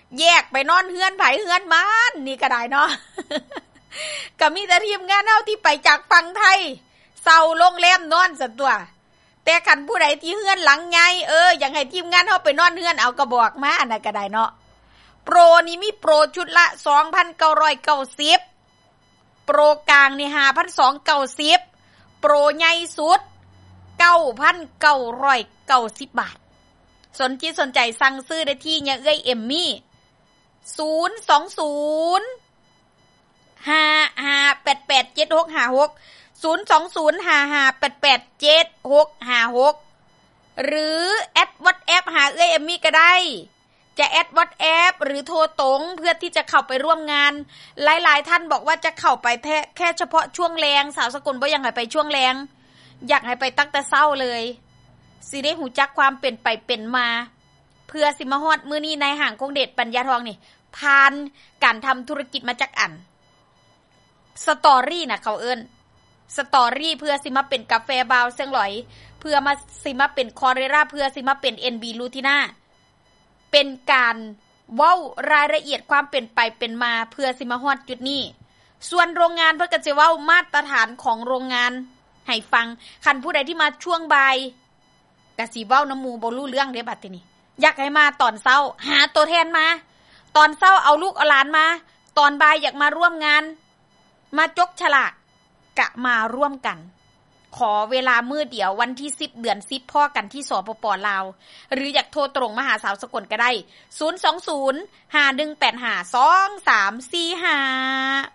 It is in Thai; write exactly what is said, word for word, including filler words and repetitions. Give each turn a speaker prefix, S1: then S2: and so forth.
S1: แยกไปนอนเฮือนไผเฮือนมันนี่ก็ได้เนาะ ก็มีแต่ทีมงานเฮาที่ไปจากฝั่งไทยเซาโรงแรมนอนซั่นตัวแต่คันผู้ใดที่เฮือนหลังใหญ่เอออยากให้ทีมงานเฮาไปนอนเฮือนเอาก็บอกมาอันนั้นก็ได้เนาะโปรนี้มีโปรชุดละ สองพันเก้าร้อยเก้าสิบ โปรกลางนี่ ห้าพันสองร้อยเก้าสิบ โปรใหญ่สุด เก้าพันเก้าร้อยเก้าสิบ บาทสนจิตสนใจสั่งซื้อได้ที่เนี่ยเอ้ยเอมมี่ศูนย์ สอง ศูนย์ ห้า ห้า แปด แปด เจ็ด หก ห้า หก ศูนย์ สอง ศูนย์ ห้า ห้า แปด แปด เจ็ด หก ห้า หกหรือแอด WhatsApp หาเอ้ยเอมมี่ก็ได้จะแอด WhatsApp หรือโทรตรงเพื่อที่จะเข้าไปร่วมงานหลายๆท่านบอกว่าจะเข้าไปแค่แค่เฉพาะช่วงแรงสาวสกลบ่ยังให้ไปช่วงแรงอยากให้ไปตั้งแต่เช้าเลยสิได้หูจักความเป็นไปเป็นมาเพื่อสิมาฮอดมื้อนี้ในห้างคงเดชปัญญาทองนี่ผ่านการทำธุรกิจมาจักอันสตอรี่น่ะเขาเอิ้นสตอรี่เพื่อสิมาเป็นกาแฟบาวเสียงหลอยเพื่อมาสิมาเป็นคอเรราเพื่อสิมาเป็น เอ็น บี ลูทิน่าเป็นการเว้ารายละเอียดความเป็นไปเป็นมาเพื่อสิมาฮอดจุดนี้ส่วนโรงงานเพิ่นก็จะเว้ามาตรฐานของโรงงานให้ฟังคันผู้ใดที่มาช่วงบ่ายก็สิเว้าน้ำหมู่บ่รู้เรื่องเด้บัดทีนี้อยากให้มาตอนเช้าหาตัวแทนมาตอนเช้าเอาลูกเอาหลานมาตอนบ่ายอยากมาร่วมงานมาจกฉลากกะมาร่วมกันขอเวลามื้อเดียววันที่สิบเดือนสิบพ่อกันที่สปป.ลาวหรืออยากโทรตรงมาหาสาวสกลก็ได้ศูนย์ สอง ศูนย์ ห้า หนึ่ง แปด ห้า สอง สาม สี่ ห้า